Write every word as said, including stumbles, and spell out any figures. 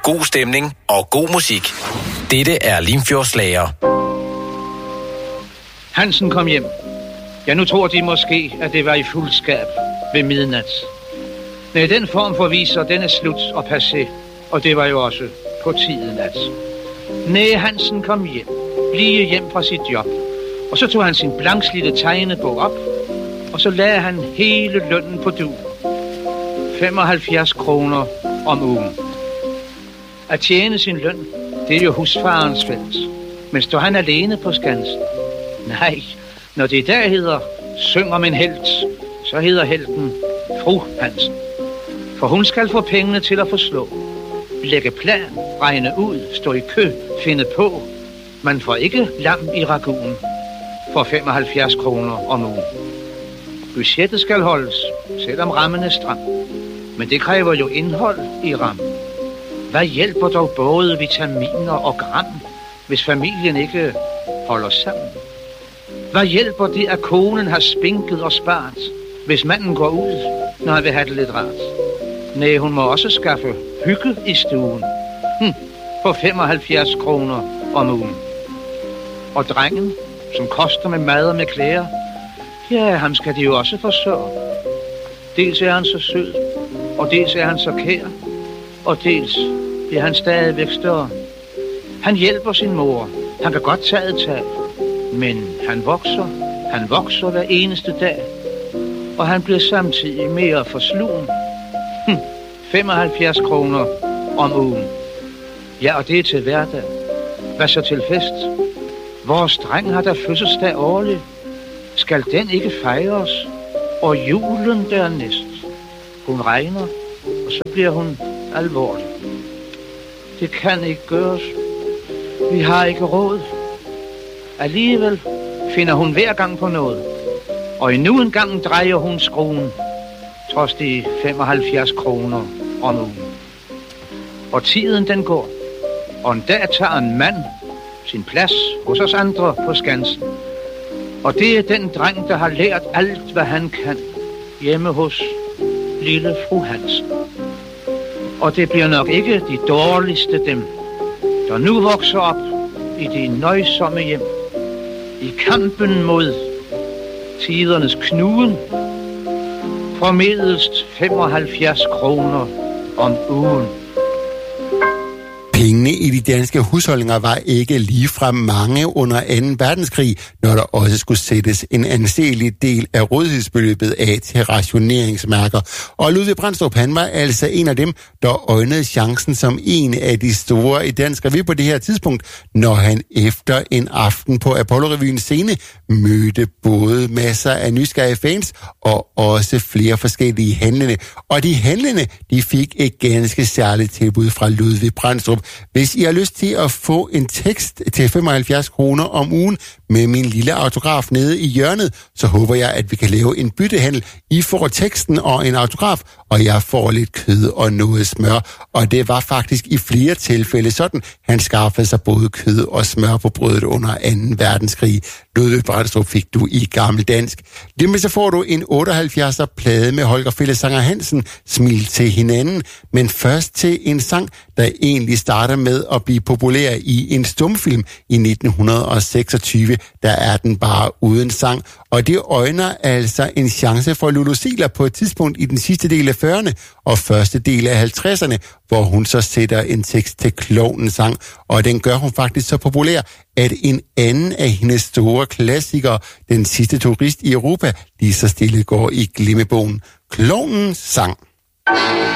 god stemning og god musik. Dette er Limfjordsslager. Hansen kom hjem. Ja, nu tror de måske, at det var i fuldskab ved midnat. Nej, den form for viser, den er slut og passé. Og det var jo også på tiden at. Nej, Hansen kom hjem. Blive hjem fra sit job. Og så tog han sin blankslidte tegnebog op. Og så lagde han hele lønnen på du. femoghalvfjerds kroner om ugen. At tjene sin løn, det er jo husfarens felt. Men står han alene på Skansen? Nej, når det i dag hedder syng om en helt, så hedder helten fru Hansen. For hun skal få pengene til at forslå. Lægge plan, regne ud, stå i kø, finde på. Man får ikke lam i raguen for femoghalvfjerds kroner om ugen. Budgettet skal holdes, selvom rammen er stram. Men det kræver jo indhold i rammen. Hvad hjælper dog både vitaminer og gram, hvis familien ikke holder sammen? Hvad hjælper det, at konen har spinket og spart, hvis manden går ud, når han vil have det lidt rart? Nej, hun må også skaffe hygge i stuen. Hm, på femoghalvfjerds kroner om ugen. Og drengen, som koster med mad og med klæder, ja, ham skal de jo også forsørge. Dels er han så sød, og dels er han så kær, og dels bliver han stadigvæk større. Han hjælper sin mor. Han kan godt tage et tag. Men han vokser. Han vokser hver eneste dag. Og han bliver samtidig mere forslugen. Hm, femoghalvfjerds kroner om ugen. Ja, og det er til hverdag. Hvad så til fest? Vores dreng har der fødselsdag årligt. Skal den ikke fejres? Og julen dernæst. Hun regner, og så bliver hun alvorlig. Det kan ikke gøres. Vi har ikke råd. Alligevel finder hun hver gang på noget. Og endnu en gang drejer hun skruen, trods de femoghalvfjerds kroner om ugen. Og tiden den går. Og en dag tager en mand sin plads hos os andre på Skansen. Og det er den dreng, der har lært alt, hvad han kan hjemme hos lille fru Hansen. Og det bliver nok ikke de dårligste dem, der nu vokser op i de nøjsomme hjem. I kampen mod tidernes knuden for middelst femoghalvfjerds kroner om ugen. Pengene i de danske husholdninger var ikke ligefrem mange under anden verdenskrig, når der også skulle sættes en anselig del af rådighedsbeløbet af til rationeringsmærker. Og Ludvig Brandstrup, han var altså en af dem, der øjnede chancen som en af de store i dansk revy på det her tidspunkt, når han efter en aften på Apollo-revyens scene mødte både masser af nysgerrige fans og også flere forskellige handlende. Og de handlende, de fik et ganske særligt tilbud fra Ludvig Brandstrup. Hvis I har lyst til at få en tekst til femoghalvfjerds kroner om ugen med min lille autograf nede i hjørnet, så håber jeg, at vi kan lave en byttehandel. I får teksten og en autograf, og jeg får lidt kød og noget smør. Og det var faktisk i flere tilfælde sådan, han skaffede sig både kød og smør på brødet under anden verdenskrig. Ludvig Brandstrup fik du i gammeldansk. Lige så får du en otteoghalvfjerdser plade med Holger Fællesanger Hansen, Smil til hinanden, men først til en sang, der egentlig starter med at blive populær i en stumfilm i nitten seksogtyve. Der er den bare uden sang, og det øjner altså en chance for Lulu Ziegler på et tidspunkt i den sidste del af fyrrerne og første del af halvtredserne, hvor hun så sætter en tekst til Klovnens sang, og den gør hun faktisk så populær, at en anden af hendes store klassikere, Den sidste turist i Europa, lige så stille går i glemmebogen. Klovnens sang.